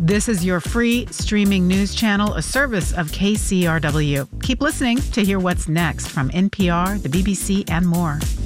This is your free streaming news channel, a service of KCRW. Keep listening to hear what's next from NPR, the BBC, and more.